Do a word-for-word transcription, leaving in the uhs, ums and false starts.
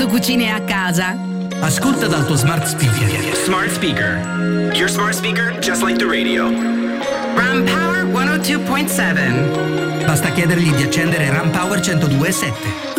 Tu cucini a casa? Ascolta dal tuo smart speaker. Smart speaker. Your smart speaker just like the radio. Ram Power centodue point sette. Basta chiedergli di accendere Ram Power centodue e sette.